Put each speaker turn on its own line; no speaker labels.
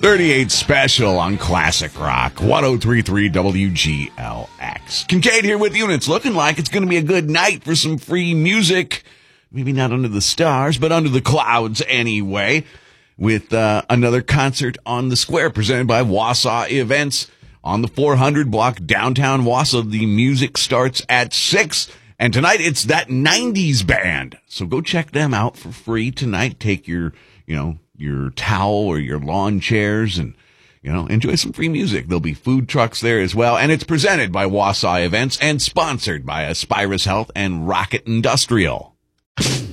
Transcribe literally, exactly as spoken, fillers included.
thirty-eight Special on Classic Rock, ten thirty-three W G L X. Kincaid here with you, and it's looking like it's going to be a good night for some free music. Maybe not under the stars, but under the clouds anyway, with uh, another concert on the square presented by Wausau Events on the four hundred block downtown Wausau. The music starts at six, and tonight it's that nineties band. So go check them out for free tonight. Take your, you know, your towel or your lawn chairs and, you know, enjoy some free music. There'll be food trucks there as well. And it's presented by Wausau Events and sponsored by Aspirus Health and Rocket Industrial.